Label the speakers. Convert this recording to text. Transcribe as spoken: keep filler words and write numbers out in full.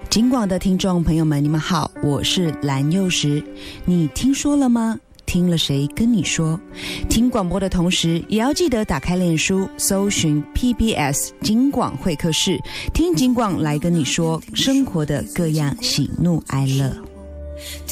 Speaker 1: 警广的听众朋友们，你们好，我是蓝幼时。你听说了吗？听了谁跟你说？听广播的同时也要记得打开脸书搜寻 P B S 警广会客室，听警广来跟你说生活的各样喜怒哀乐。